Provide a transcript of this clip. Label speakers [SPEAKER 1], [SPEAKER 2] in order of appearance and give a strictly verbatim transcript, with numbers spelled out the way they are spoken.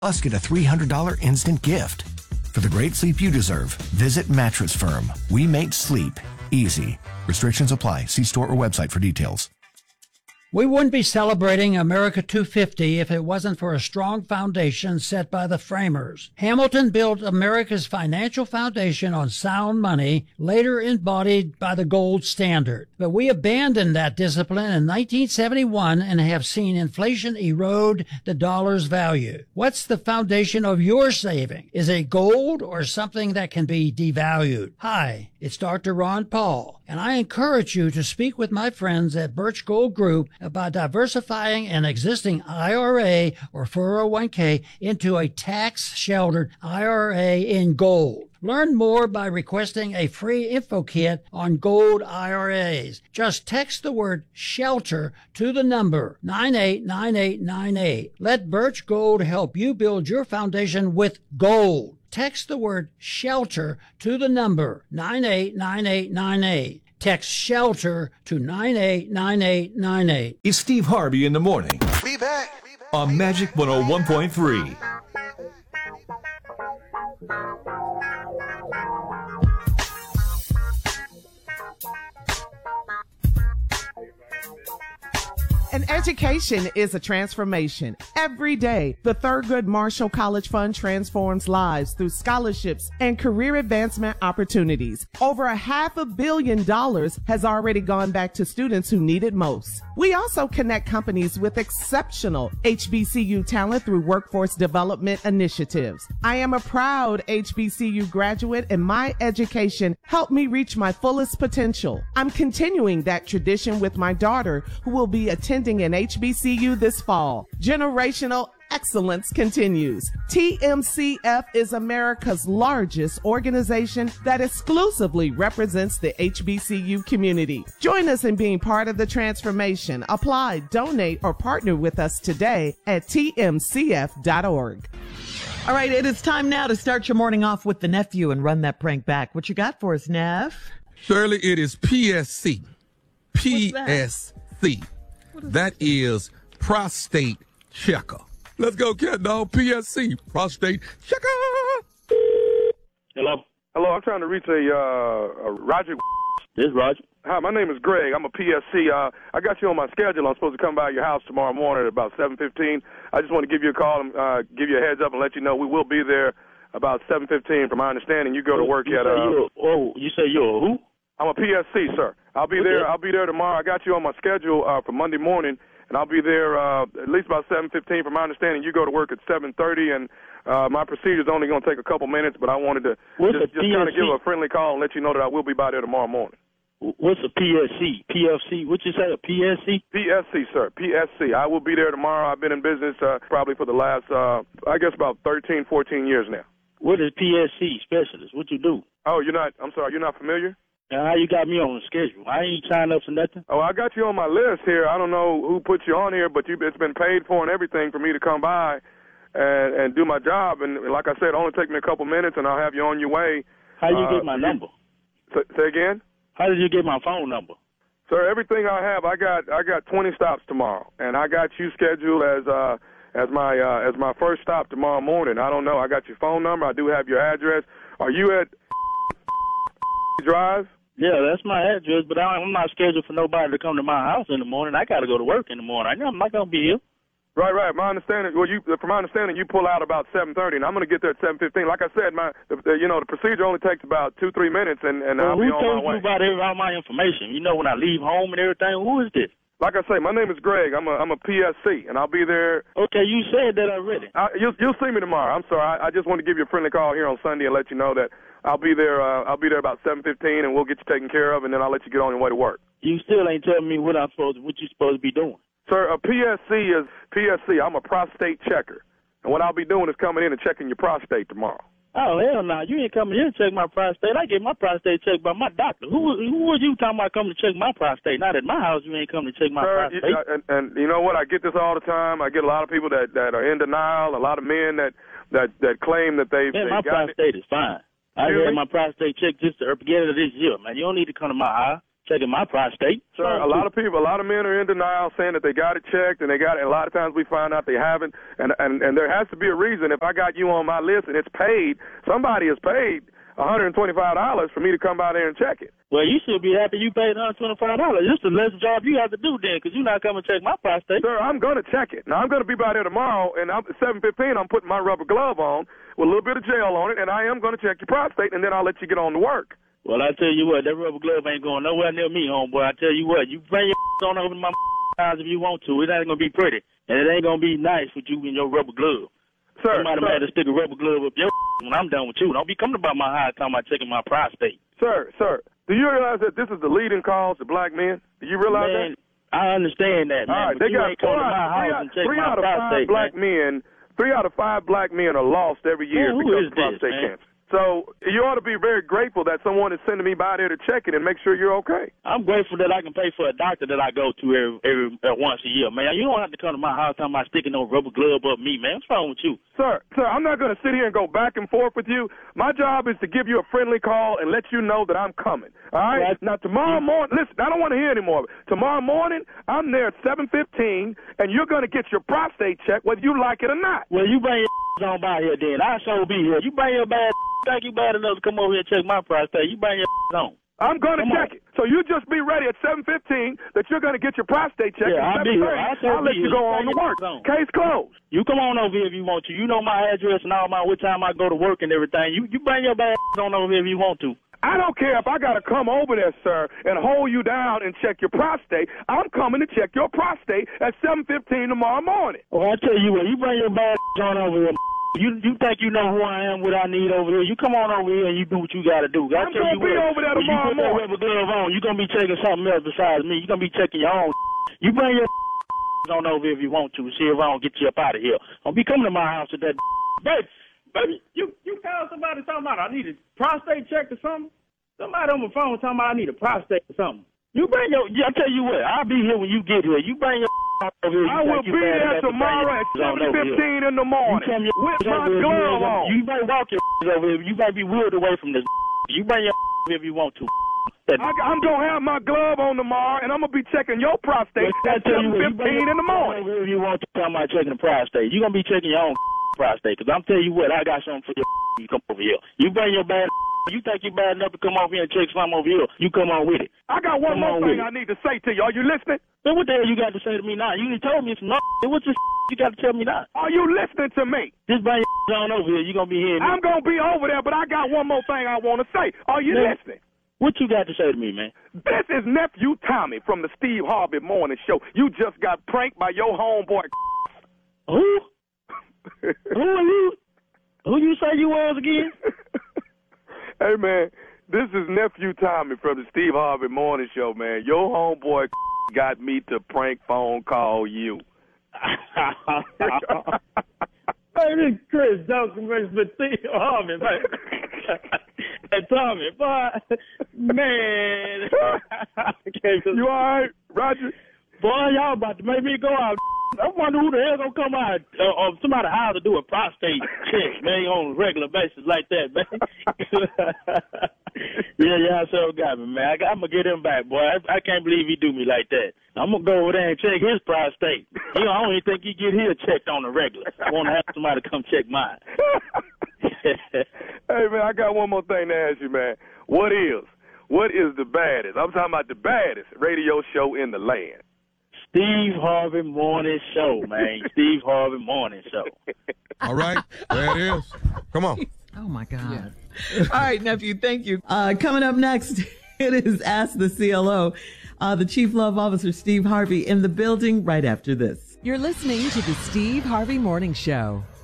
[SPEAKER 1] Plus, get a three hundred dollars instant gift. For the great sleep you deserve, visit Mattress Firm. We make sleep easy. Restrictions apply. See store or website for details.
[SPEAKER 2] We wouldn't be celebrating America two fifty if it wasn't for a strong foundation set by the framers. Hamilton built America's financial foundation on sound money, later embodied by the gold standard. But we abandoned that discipline in nineteen seventy-one and have seen inflation erode the dollar's value. What's the foundation of your saving? Is it gold or something that can be devalued? Hi, it's Doctor Ron Paul, and I encourage you to speak with my friends at Birch Gold Group about diversifying an existing I R A or four oh one k into a tax-sheltered I R A in gold. Learn more by requesting a free info kit on gold I R As. Just text the word SHELTER to the number nine eight nine eight nine eight. Let Birch Gold help you build your foundation with gold. Text the word SHELTER to the number nine eight nine eight nine eight. Text SHELTER to nine eight nine eight nine eight.
[SPEAKER 3] It's Steve Harvey in the morning.
[SPEAKER 4] Be back.
[SPEAKER 3] On Magic one oh one point three.
[SPEAKER 5] An education is a transformation. Every day, the Thurgood Marshall College Fund transforms lives through scholarships and career advancement opportunities. Over a half a billion dollars has already gone back to students who need it most. We also connect companies with exceptional H B C U talent through workforce development initiatives. I am a proud H B C U graduate, and my education helped me reach my fullest potential. I'm continuing that tradition with my daughter, who will be attending an H B C U this fall. Generational excellence continues. T M C F is America's largest organization that exclusively represents the H B C U community. Join us in being part of the transformation. Apply, donate, or partner with us today at T M C F dot org.
[SPEAKER 6] All right, it is time now to start your morning off with the nephew and run that prank back. What you got for us, Nev?
[SPEAKER 7] Shirley, it is P S C. P S C. That is prostate checker. Let's go, cat dog. P S C, prostate checker.
[SPEAKER 8] Hello.
[SPEAKER 9] Hello, I'm trying to reach a, uh, a Roger.
[SPEAKER 8] This is Roger.
[SPEAKER 9] Hi, my name is Greg. I'm a P S C. Uh, I got you on my schedule. I'm supposed to come by your house tomorrow morning at about seven fifteen. I just want to give you a call and uh, give you a heads up and let you know we will be there about seven fifteen. From my understanding, you go to work
[SPEAKER 8] you
[SPEAKER 9] at... Uh,
[SPEAKER 8] oh, you say you're a who?
[SPEAKER 9] I'm a P S C, sir. I'll be
[SPEAKER 8] What's
[SPEAKER 9] there.
[SPEAKER 8] that?
[SPEAKER 9] I'll be there tomorrow. I got you on my schedule uh, for Monday morning, and I'll be there uh, at least about seven fifteen. From my understanding, you go to work at seven thirty, and uh, my procedure's only going to take a couple minutes, but I wanted to
[SPEAKER 8] What's
[SPEAKER 9] just, just
[SPEAKER 8] a
[SPEAKER 9] kind of
[SPEAKER 8] P S C?
[SPEAKER 9] give a friendly call and let you know that I will be by there tomorrow morning.
[SPEAKER 8] What's a P S C? P F C? What you say, a P S C?
[SPEAKER 9] P S C, sir. P S C. I will be there tomorrow. I've been in business uh, probably for the last, uh, I guess, about thirteen, fourteen years now.
[SPEAKER 8] What is P S C specialist? What you do?
[SPEAKER 9] Oh, you're not, I'm sorry, you're not familiar?
[SPEAKER 8] Now, how you got me on the schedule? I ain't signed up for nothing.
[SPEAKER 9] Oh, I got you on my list here. I don't know who put you on here, but you, it's been paid for and everything for me to come by and, and do my job. And like I said, it'll only take me a couple minutes, and I'll have you on your way.
[SPEAKER 8] How you
[SPEAKER 9] uh,
[SPEAKER 8] get my number?
[SPEAKER 9] Say, say again?
[SPEAKER 8] How did you get my phone number?
[SPEAKER 9] Sir, everything I have, I got I got twenty stops tomorrow, and I got you scheduled as uh, as my uh, as my first stop tomorrow morning. I don't know. I got your phone number. I do have your address. Are you at Drive?
[SPEAKER 8] Yeah, that's my address, but I, I'm not scheduled for nobody to come to my house in the morning. I got to go to work in the morning. I'm not going to be here.
[SPEAKER 9] Right, right. My understanding, well, you from my understanding, you pull out about seven thirty, and I'm going to get there at seven fifteen. Like I said, my the, the, you know the procedure only takes about two three minutes, and, and
[SPEAKER 8] well,
[SPEAKER 9] I'll be on my way.
[SPEAKER 8] Who told you about every, all my information? You know, when I leave home and everything, who is this?
[SPEAKER 9] Like I say, my name is Greg. I'm a I'm a P S C, and I'll be there.
[SPEAKER 8] Okay, you said that already.
[SPEAKER 9] I, you'll you'll see me tomorrow. I'm sorry. I, I just want to give you a friendly call here on Sunday and let you know that I'll be there. Uh, I'll be there about seven fifteen, and we'll get you taken care of, and then I'll let you get on your way to work.
[SPEAKER 8] You still ain't telling me what I'm supposed, what you supposed to be doing.
[SPEAKER 9] Sir, a P S C is P S C. I'm a prostate checker, and what I'll be doing is coming in and checking your prostate tomorrow.
[SPEAKER 8] Oh, hell no. You ain't coming here to check my prostate. I get my prostate checked by my doctor. Who who was you talking about coming to check my prostate? Not at my house. You ain't coming to check my
[SPEAKER 9] Sir,
[SPEAKER 8] prostate.
[SPEAKER 9] You, and, and you know what? I get this all the time. I get a lot of people that, that are in denial, a lot of men that, that, that claim that they've,
[SPEAKER 8] Man,
[SPEAKER 9] they've
[SPEAKER 8] my
[SPEAKER 9] got
[SPEAKER 8] prostate
[SPEAKER 9] it.
[SPEAKER 8] is fine. I
[SPEAKER 9] Excuse
[SPEAKER 8] had
[SPEAKER 9] me?
[SPEAKER 8] my prostate checked just at the beginning of this year, man. You don't need to come to my house. checking my prostate.
[SPEAKER 9] Sir, a lot of people, a lot of men are in denial saying that they got it checked and they got it. A lot of times we find out they haven't. And, and, and there has to be a reason. If I got you on my list and it's paid, somebody has paid one hundred twenty-five dollars for me to come by there and check it.
[SPEAKER 8] Well, you should be happy you paid one hundred twenty-five dollars. This is the less job you have to do then, because you're not coming to check my prostate.
[SPEAKER 9] Sir, I'm going to check it. Now, I'm going to be by there tomorrow, and I'm, at seven fifteen, I'm putting my rubber glove on with a little bit of gel on it, and I am going to check your prostate, and then I'll let you get on to work.
[SPEAKER 8] Well, I tell you what, that rubber glove ain't going nowhere near me, homeboy. I tell you what, you bring your on over to my house if you want to. It ain't going to be pretty, and it ain't going to be nice with you and your rubber glove.
[SPEAKER 9] Sir,
[SPEAKER 8] Somebody might have to stick a rubber glove up your when I'm done with you. Don't be coming about my house talking about checking my prostate.
[SPEAKER 9] Sir, sir, do you realize that this is the leading cause of black men? Do you realize
[SPEAKER 8] man,
[SPEAKER 9] that?
[SPEAKER 8] I understand that, man.
[SPEAKER 9] All right,
[SPEAKER 8] but
[SPEAKER 9] they
[SPEAKER 8] you
[SPEAKER 9] got
[SPEAKER 8] ain't coming to my house and check
[SPEAKER 9] three
[SPEAKER 8] my
[SPEAKER 9] out of
[SPEAKER 8] prostate,
[SPEAKER 9] five black
[SPEAKER 8] man.
[SPEAKER 9] men. Three out of five black men are lost every year
[SPEAKER 8] Man, who
[SPEAKER 9] because
[SPEAKER 8] is
[SPEAKER 9] of prostate
[SPEAKER 8] this, man?
[SPEAKER 9] cancer. So you ought to be very grateful that someone is sending me by there to check it and make sure you're okay.
[SPEAKER 8] I'm grateful that I can pay for a doctor that I go to every, every uh, once a year, man. You don't have to come to my house talking about sticking no rubber glove up me, man. What's wrong with you?
[SPEAKER 9] Sir, sir, I'm not going to sit here and go back and forth with you. My job is to give you a friendly call and let you know that I'm coming. All right?
[SPEAKER 8] Right.
[SPEAKER 9] Now, tomorrow morning, listen, I don't want to hear anymore. Tomorrow morning, I'm there at seven fifteen, and you're going to get your prostate checked whether you like it or not.
[SPEAKER 8] Well, you bring your on by here then. I sure be here. You bring your bad think you bad enough to come over here and check my prostate. You bring your on.
[SPEAKER 9] I'm going to
[SPEAKER 8] Come
[SPEAKER 9] check
[SPEAKER 8] on.
[SPEAKER 9] it. So you just be ready at seven fifteen that you're going to get your prostate checked.
[SPEAKER 8] Yeah,
[SPEAKER 9] at
[SPEAKER 8] I'll be here.
[SPEAKER 9] seven thirty,
[SPEAKER 8] I'll
[SPEAKER 9] I'll let
[SPEAKER 8] be
[SPEAKER 9] you
[SPEAKER 8] here.
[SPEAKER 9] go
[SPEAKER 8] You
[SPEAKER 9] on to
[SPEAKER 8] bring your
[SPEAKER 9] work.
[SPEAKER 8] on.
[SPEAKER 9] Case closed.
[SPEAKER 8] You come on over here if you want to. You know my address and all my what time I go to work and everything. You you bring your bad on over here if you want to.
[SPEAKER 9] I don't care if I got to come over there, sir, and hold you down and check your prostate. I'm coming to check your prostate at seven fifteen tomorrow morning.
[SPEAKER 8] Well, I tell you what, you bring your bad on over here. You you think you know who I am, what I need over here. You come on over here and you do what you got to do. I
[SPEAKER 9] I'm
[SPEAKER 8] tell
[SPEAKER 9] going
[SPEAKER 8] you
[SPEAKER 9] to be
[SPEAKER 8] what,
[SPEAKER 9] over there
[SPEAKER 8] when you
[SPEAKER 9] tomorrow
[SPEAKER 8] put that
[SPEAKER 9] morning.
[SPEAKER 8] rubber glove on, you're going to be checking something else besides me. You're going to be checking your own. You bring your on over here if you want to. See if I don't get you up out of here. Don't be coming to my house with that. Baby, baby, you, you call somebody talking about I need a prostate check or something? Somebody on my phone talking about I need a prostate or something. You bring your, I tell you what, I'll be here when you get here. You bring your over here.
[SPEAKER 9] I will be there tomorrow at seven fifteen in the morning with my glove on.
[SPEAKER 8] You might walk your over here. You might be wheeled away from this. You bring your if you want to.
[SPEAKER 9] I, I'm going to have my glove on tomorrow, and I'm going to be checking your prostate
[SPEAKER 8] Well,
[SPEAKER 9] at seven fifteen in the morning.
[SPEAKER 8] If you want to talk about checking the prostate, you're going to be checking your own prostate. Because I'm telling you what, I got something for your you come over here. You bring your bad you think you bad enough to come over here and check something over here, you come on with it.
[SPEAKER 9] I got one
[SPEAKER 8] Come
[SPEAKER 9] more
[SPEAKER 8] on
[SPEAKER 9] thing
[SPEAKER 8] with
[SPEAKER 9] I need to say to you. Are you listening?
[SPEAKER 8] Then what the hell you got to say to me now? You done told me some What's this you got to tell me now?
[SPEAKER 9] Are you listening to me?
[SPEAKER 8] Just bring your on over here. You're going to be here.
[SPEAKER 9] I'm going to be over there, but I got one more thing I want to say. Are you
[SPEAKER 8] Man.
[SPEAKER 9] listening?
[SPEAKER 8] What you got to say to me, man?
[SPEAKER 9] This is Nephew Tommy from the Steve Harvey Morning Show. You just got pranked by your homeboy.
[SPEAKER 8] Who? Who are you? Who you say you was again?
[SPEAKER 9] Hey, man, this is Nephew Tommy from the Steve Harvey Morning Show, man. Your homeboy got me to prank phone call you.
[SPEAKER 8] Hey, this is Chris Johnson versus Steve Harvey, man. Hey, Tommy, boy, man.
[SPEAKER 9] You all right, Roger?
[SPEAKER 8] Boy, y'all about to make me go out. I wonder who the hell gonna come out uh, of somebody's house to do a prostate check, man, on a regular basis like that, man. yeah, yeah, so got me, man. I, I'm gonna get him back, boy. I, I can't believe he do me like that. I'm gonna go over there and check his prostate. You know, I don't even think he get his checked on the regular. I want to have somebody come check mine.
[SPEAKER 9] Hey, man, I got one more thing to ask you, man. What is, what is the baddest? I'm talking about the baddest radio show in the land.
[SPEAKER 8] Steve Harvey Morning Show, man. Steve Harvey Morning Show.
[SPEAKER 7] All right, there it is. Come on.
[SPEAKER 6] Oh, my God. Yeah. All right, nephew, thank you. Uh, coming up next, it is Ask the C L O. Uh, the Chief Love Officer, Steve Harvey, in the building right after this.
[SPEAKER 4] You're listening to the Steve Harvey Morning Show.